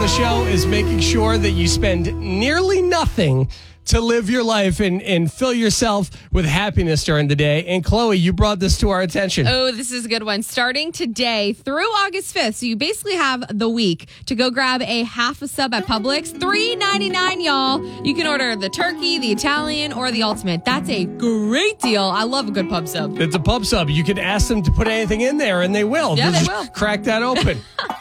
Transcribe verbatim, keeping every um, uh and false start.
the show is making sure that you spend nearly nothing to live your life and, and fill yourself with happiness during the day. And Chloe, you brought this to our attention. Oh, this is a good one. Starting today through August fifth. So you basically have the week to go grab a half a sub at Publix. three ninety-nine, y'all. You can order the turkey, the Italian, or the ultimate. That's a great deal. I love a good pub sub. It's a pub sub. You can ask them to put anything in there, and they will. Yeah, They'll they just will. Crack that open.